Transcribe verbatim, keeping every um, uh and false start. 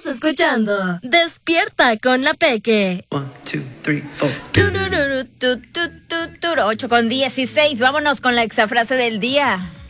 Estás escuchando Despierta con la Peque. One, two, three, four. Turururu, tu, tu, tu, tu, ocho con dieciséis. Vámonos con la exafrase del día.